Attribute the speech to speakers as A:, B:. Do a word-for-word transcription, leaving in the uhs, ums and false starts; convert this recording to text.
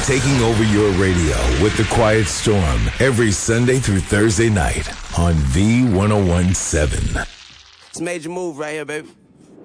A: taking over your radio with The Quiet Storm every Sunday through Thursday night on V ten seventeen.
B: It's a major move right here, baby.